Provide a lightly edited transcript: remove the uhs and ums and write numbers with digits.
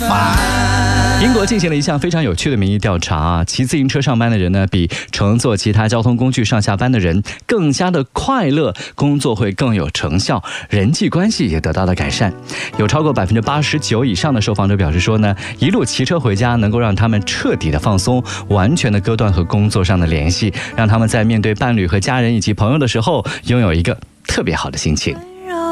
英国进行了一项非常有趣的民意调查啊，骑自行车上班的人呢，比乘坐其他交通工具上下班的人更加的快乐，工作会更有成效，人际关系也得到了改善。有超过89%以上的受访者表示说呢，一路骑车回家能够让他们彻底的放松，完全的割断和工作上的联系，让他们在面对伴侣和家人以及朋友的时候，拥有一个特别好的心情。